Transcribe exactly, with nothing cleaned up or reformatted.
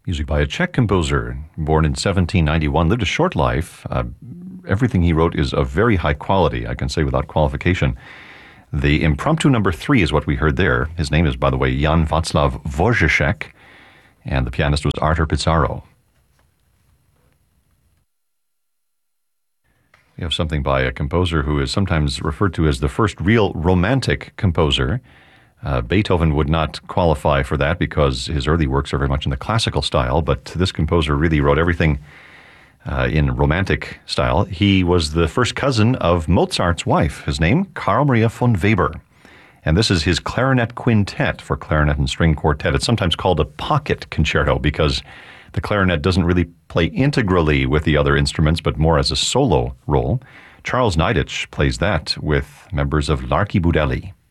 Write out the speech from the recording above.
Music by a Czech composer, born in seventeen ninety-one, lived a short life. Uh, everything he wrote is of very high quality, I can say without qualification. The impromptu number three is what we heard there. His name is, by the way, Jan Václav Wojciech, and the pianist was Artur Pizarro. We have something by a composer who is sometimes referred to as the first real romantic composer. Uh, Beethoven would not qualify for that because his early works are very much in the classical style, but this composer really wrote everything uh, in romantic style. He was the first cousin of Mozart's wife, his name, Carl Maria von Weber. And this is his clarinet quintet for clarinet and string quartet. It's sometimes called a pocket concerto because the clarinet doesn't really play integrally with the other instruments, but more as a solo role. Charles Neidich plays that with members of L'Archibaudelli.